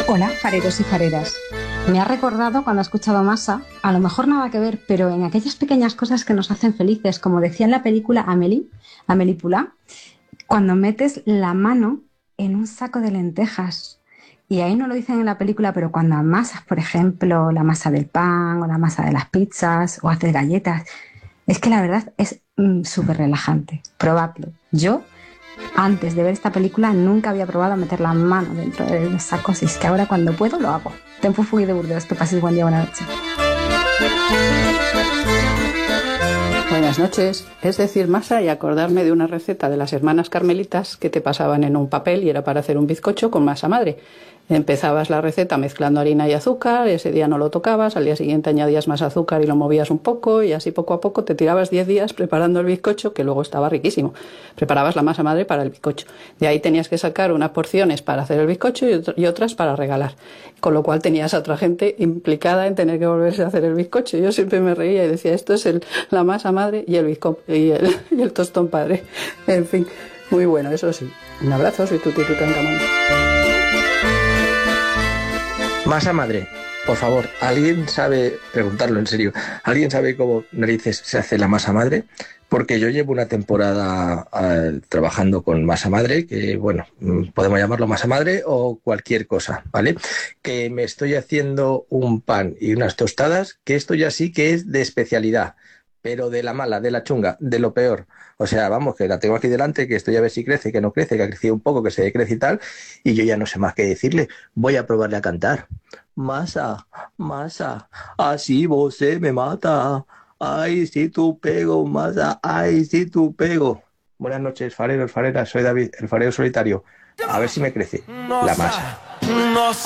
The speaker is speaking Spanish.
Hola, fareros y fareras. Me ha recordado cuando he escuchado Masa, a lo mejor nada que ver, pero en aquellas pequeñas cosas que nos hacen felices, como decía en la película Amélie Poulain, cuando metes la mano en un saco de lentejas. Y ahí no lo dicen en la película, pero cuando amasas, por ejemplo, la masa del pan o la masa de las pizzas o haces galletas, es que la verdad es súper relajante. Probadlo. Yo, antes de ver esta película, nunca había probado meter la mano dentro de los sacos y es que ahora cuando puedo lo hago. Ten Fufuy de Burdeos, que pases buen día, buena noche. Buenas noches. Es decir, Masa y acordarme de una receta de las hermanas carmelitas que te pasaban en un papel y era para hacer un bizcocho con masa madre. Empezabas la receta mezclando harina y azúcar, ese día no lo tocabas, al día siguiente añadías más azúcar y lo movías un poco y así poco a poco te tirabas 10 días preparando el bizcocho, que luego estaba riquísimo. Preparabas la masa madre para el bizcocho. De ahí tenías que sacar unas porciones para hacer el bizcocho y otras para regalar. Con lo cual tenías a otra gente implicada en tener que volverse a hacer el bizcocho. Yo siempre me reía y decía, esto es la masa madre y el tostón padre. En fin, muy bueno, eso sí. Un abrazo, soy Tuti Tutankamón. Masa madre, por favor, ¿alguien sabe, preguntarlo en serio, ¿alguien sabe cómo narices se hace la masa madre? Porque yo llevo una temporada trabajando con masa madre, que bueno, podemos llamarlo masa madre o cualquier cosa, ¿vale? Que me estoy haciendo un pan y unas tostadas, que esto ya sí que es de especialidad, pero de la mala, de la chunga, de lo peor. O sea, vamos, que la tengo aquí delante, que estoy a ver si crece, que no crece, que ha crecido un poco, que se decrece y tal, y yo ya no sé más qué decirle. Voy a probarle a cantar. Masa, masa, así vos me mata. Ay, si tú pego, masa, ay, si tú pego. Buenas noches, fareros, fareras, soy David, el farero solitario. A ver si me crece la masa.